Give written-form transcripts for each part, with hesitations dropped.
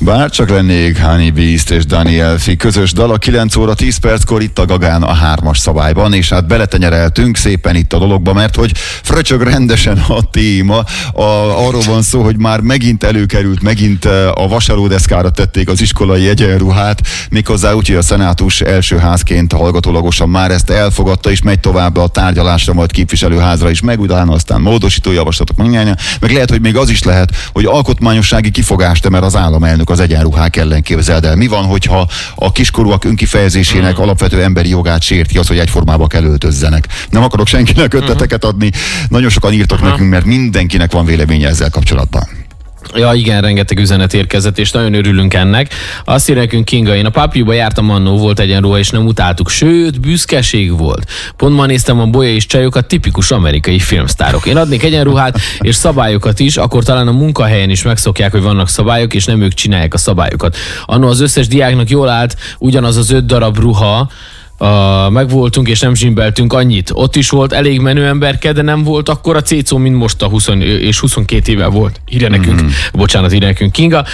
Bárcsak lennék Honey Beast és Dani Elfi közös dal a 9 óra 10 perckor itt a Gagán a 3-as szabályban, és hát beletenyereltünk szépen itt a dologba, mert hogy fröcsög rendesen a téma. Arról van szó, hogy már megint előkerült, megint a vasalódeszkára tették az iskolai egyenruhát, méghozzá úgy, hogy a szenátus első házként hallgatólagosan már ezt elfogadta, és megy tovább a tárgyalásra, majd képviselőházra is, meg utána aztán módosító javaslatok, meg lehet, hogy még az is lehet, hogy alkotmányossági kifogást emel az államelnök az egyenruhák ellen, képzeld el. Mi van, hogyha a kiskorúak önkifejezésének alapvető emberi jogát sérti az, hogy egyformába kell öltözzenek? Nem akarok senkinek ötleteket adni, nagyon sokan írtak nekünk, mert mindenkinek van véleménye ezzel kapcsolatban. Ja, igen, rengeteg üzenet érkezett, és nagyon örülünk ennek. Azt írja nekünk Kinga, én a Papiuba jártam annó, volt egyenruha, és nem utáltuk, sőt, büszkeség volt. Pont ma néztem a Bolya és Csajokat, tipikus amerikai filmsztárok. Én adnék egyenruhát és szabályokat is, akkor talán a munkahelyen is megszokják, hogy vannak szabályok, és nem ők csinálják a szabályokat. Annó az összes diáknak jól állt ugyanaz az 5 darab ruha, megvoltunk és nem zsimbeltünk annyit. Ott is volt elég menő emberke, de nem volt akkor a cécó, mint most a 20 és 22 éve volt. Írja nekünk, bocsánat, írja nekünk Kinga.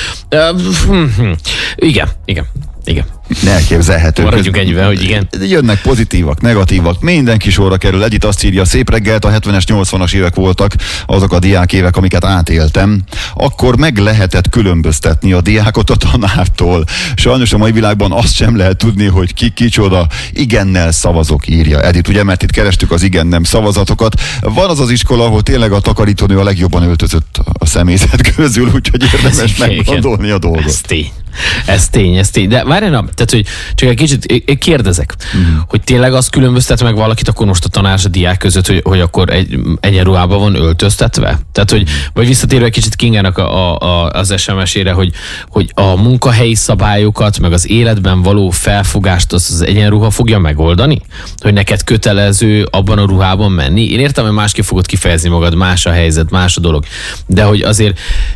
Igen. Elképzelhető. Maradjunk ennyivel, hogy igen. Jönnek pozitívak, negatívak, mindenki sorra kerül. Edith azt írja, szép reggelt, a 70-es, 80-as évek voltak azok a diákévek, amiket átéltem. Akkor meg lehetett különböztetni a diákot a tanártól. Sajnos a mai világban azt sem lehet tudni, hogy ki kicsoda. Igennel szavazok, írja Edith, ugye, mert itt kerestük az igen-nem szavazatokat. Van az az iskola, ahol tényleg a takarítónő a legjobban öltözött a személyzet közül, úgyhogy érdemes meggondolni a dolgot. Ez tény. De várjál, tehát, hogy csak egy kicsit kérdezek, hogy tényleg az különböztet meg valakit akkor most a tanár és a diák között, hogy akkor egyenruhában van öltöztetve? Tehát, hogy vagy visszatérve egy kicsit Kingának az SMS-ére, hogy a munkahelyi szabályokat, meg az életben való felfogást az egyenruha fogja megoldani? Hogy neked kötelező abban a ruhában menni? Én értem, hogy másképp fogod kifejezni magad, más a helyzet, más a dolog, de hogy azért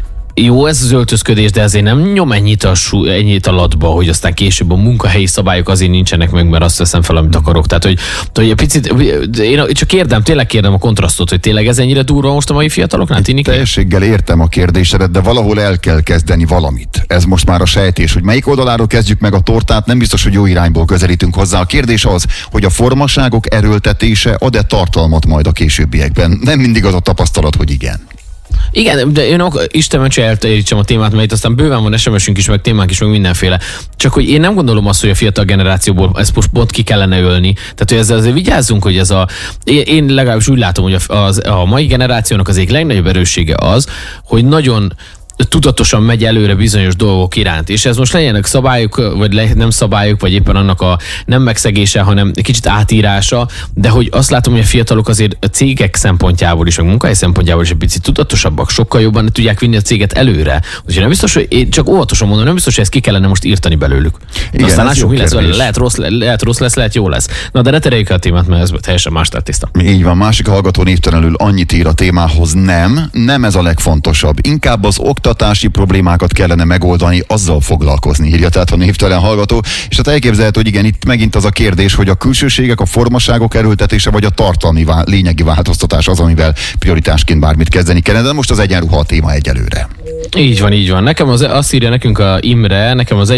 jó ez az öltözködés, de azért nem nyom ennyit a latba, hogy aztán később a munkahelyi szabályok azért nincsenek meg, mert azt veszem fel, amit akarok. Tehát, hogy egy picit, én csak tényleg kérdem a kontrasztot, hogy tényleg ez ennyire durva most a mai fiataloknál tűnik? Teljességgel értem a kérdésedet, de valahol el kell kezdeni valamit. Ez most már a sejtés, hogy melyik oldaláról kezdjük meg a tortát, nem biztos, hogy jó irányból közelítünk hozzá. A kérdés az, hogy a formaságok erőltetése ad-e tartalmat majd a későbbiekben. Nem mindig az a tapasztalat, hogy igen. Igen, de én Isten meccs elterítsem a témát, mert itt aztán bőven van SMS-ünk is, meg témánk is, meg mindenféle. Csak hogy én nem gondolom azt, hogy a fiatal generációból ezt most pont ki kellene ölni. Tehát, hogy ezzel azért vigyázzunk, hogy ez én legalábbis úgy látom, hogy a mai generációnak az egyik legnagyobb erőssége az, hogy nagyon tudatosan megy előre bizonyos dolgok iránt. És ez most legyenek szabályok, vagy nem szabályok, vagy éppen annak a nem megszegése, hanem egy kicsit átírása, de hogy azt látom, hogy a fiatalok azért a cégek szempontjából is, meg munkahely szempontjából is egy picit tudatosabbak, sokkal jobban tudják vinni a céget előre. Úgyhogy nem biztos, hogy én csak óvatosan mondom, nem biztos, hogy ezt ki kellene most írtani belőlük. Igen, aztán lássuk, mi lesz, lehet rossz lesz, lehet jó lesz. Na, de ne tereljük a témát, mert ez teljesen más tészta. Így van, másik hallgató névtelenül annyit ír a témához, nem ez a legfontosabb. Inkább az oktatási problémákat kellene megoldani, azzal foglalkozni, írja tehát a névtelen hallgató. És hát elképzelhető, hogy igen, itt megint az a kérdés, hogy a külsőségek, a formaságok erőltetése, vagy a tartalmi lényegi változtatás az, amivel prioritásként bármit kezdeni kellene, de most az egyenruha a téma egyelőre. Így van. Nekem azt írja nekünk a Imre, nekem az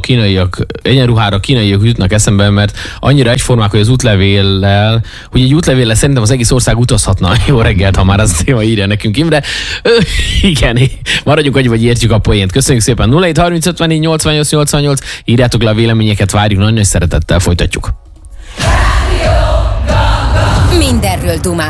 egyenruhára kínaiak jutnak eszembe, mert annyira egyformák, hogy az útlevéllel, hogy egy útlevéllel szerintem az egész ország utazhatna. Jó reggelt, ha már az a téma, írja nekünk Imre. Igen, maradjunk annyi, vagy értjük a poént. Köszönjük szépen. 0730 írjátok le a véleményeket, várjuk, nagyon nagy szeretettel folytatjuk. Mindenről dumál.